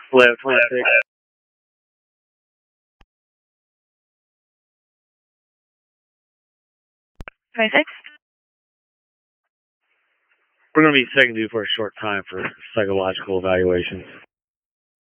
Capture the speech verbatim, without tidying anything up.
Left twenty-six. twenty-six? We're going to be second due for a short time for psychological evaluations.